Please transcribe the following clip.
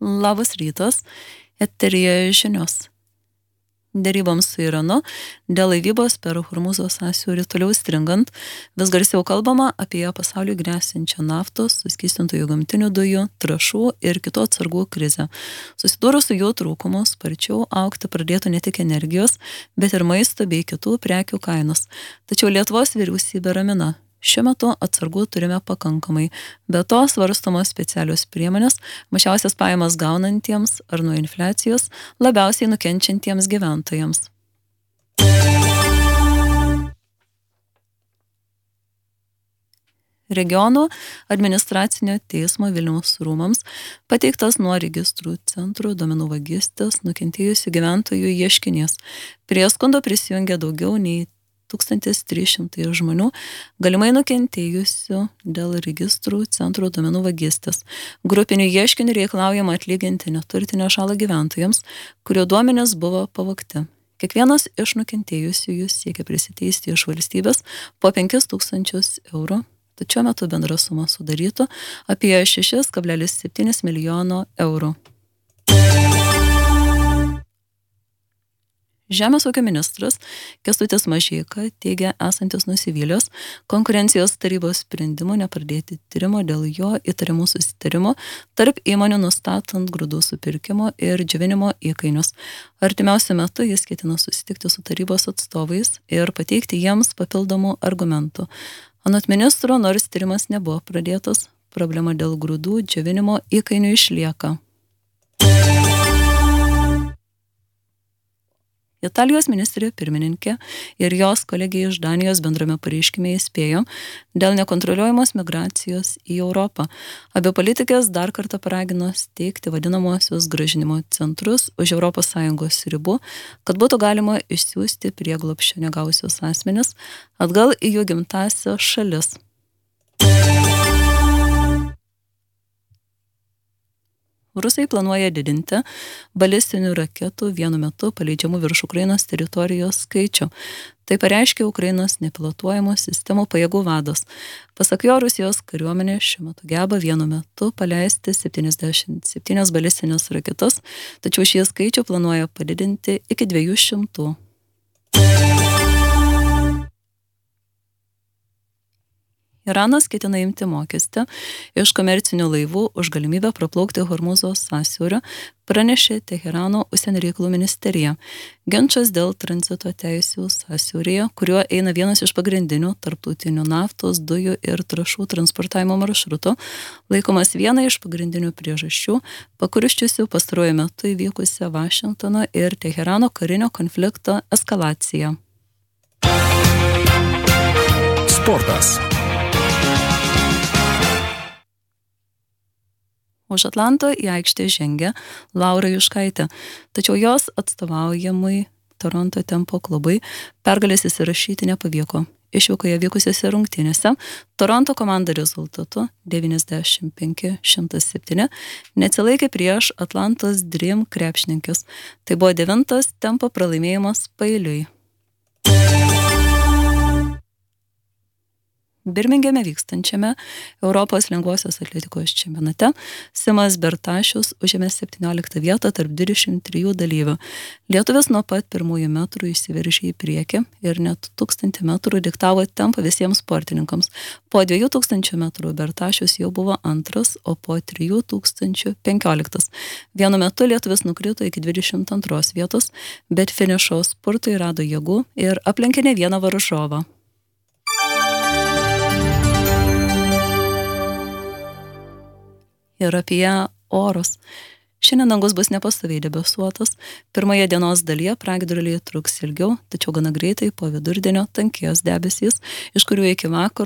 Labas rytas, eteryje žinios. Deryboms su Iranu dėl laivybos per Hormūzo sąsiaurį toliau stringant, vis garsiau kalbama apie pasauliui grėsiančią naftos, suskystintųjų gamtinių dujų, trąšų ir kitų atsargų krizę. Susidūrus su jų trūkumu, sparčiau augti pradėtų ne tik energijos, bet ir maisto bei kitų prekių kainos. Tačiau Lietuvos vyriausybė ramina. Šiuo metu atsargų turime pakankamai, be to svarstomos specialios priemonės mažiausias pajamas gaunantiems ar nuo infliacijos labiausiai nukenčiantiems gyventojams. Regionų administracinio teismo Vilniaus rūmams pateiktas nuo registrų centrų duomenų vagystės nukentėjusių gyventojų ieškinys. Prie skundo prisijungė daugiau nei 1300 žmonių, galimai nukentėjusių dėl registrų centrų duomenų vagystės. Grupinių ieškinių reikalaujama atlyginti neturtinę žalą gyventojams, kurių duomenys buvo pavogti. Kiekvienas iš nukentėjusiųjų siekia prisiteisti iš valstybės po 5000 eurų, tačiau metu bendra suma sudarytų apie 6,7 milijono eurų. Žemės ūkio ministras Kęstutis Mažeika teigia esantis nusivylęs konkurencijos tarybos sprendimu nepradėti tyrimo dėl jo įtarimų susitarimo tarp įmonių nustatant grūdų supirkimo ir džiovinimo įkainius. Artimiausiu metu jis ketina susitikti su tarybos atstovais ir pateikti jiems papildomų argumentų. Anot ministro, nors tyrimas nebuvo pradėtas, problema dėl grūdų džiovinimo įkainių išlieka. Italijos ministrė pirmininkė ir jos kolegija iš Danijos bendrame pareiškime įspėjo dėl nekontroliuojamos migracijos į Europą. Abi politikės dar kartą paragino steigti vadinamosius grąžinimo centrus už ES ribų, kad būtų galima išsiųsti prieglobsčio negavusius asmenis atgal į jų gimtąsias šalis. Rusai planuoja didinti balistinių raketų vienu metu paleidžiamų virš Ukrainos teritorijos skaičių. Tai pareiškė Ukrainos nepilotuojamų sistemų pajėgų vadas. Pasak jo, Rusijos kariuomenė šiuo metu geba vienu metu paleisti 77 balistinės raketas, tačiau šį skaičių planuoja padidinti iki 200. Iranas ketina imti mokestį iš komercinių laivų už galimybę praplaukti Hormūzo sąsiauriu, pranešė Teherano užsienio reikalų ministerija. Ginčas dėl tranzito teisių sąsiauryje, kuriuo eina vienas iš pagrindinių tarptautinių naftos, dujų ir trąšų transportavimo maršrutų, laikomas viena iš pagrindinių priežasčių, pakurščiusių pastaruoju metu įvykusią Vašingtono ir Teherano karinio konflikto eskalaciją. Sportas. Už Atlanto į aikštę žengė Laura Juškaitė, tačiau jos atstovaujamai Toronto Tempo klubui pergalės įsirašyti nepavyko. Išvykoje vykusiose rungtynėse Toronto komanda rezultatu 95-107 neatsilaikė prieš Atlantos Dream krepšininkes. Tai buvo 9. Tempo pralaimėjimas paeiliui. Birmingeme vykstančiame Europos lengvosios atletikos čempionate Simas Bertašius užėmė 17 vietą tarp 23 dalyvių. Lietuvis nuo pat pirmųjų metrų įsiveržė į priekį ir net 1000 metrų diktavo tempą visiems sportininkams. Po 2000 metrų Bertašius jau buvo antras, o po 3000 15. Vienu metu lietuvis nukrito iki 22 vietos, bet finišo spurtui rado jėgų ir aplenkė ne vieną varžovą. Ir apie orus. Šiandien dangus bus nepastoviai debesuotas. Pirmoje dienos dalyje pragiedruliai truks ilgiau, tačiau gana greitai po vidurdienio tankės debesys, iš kurių iki vakaro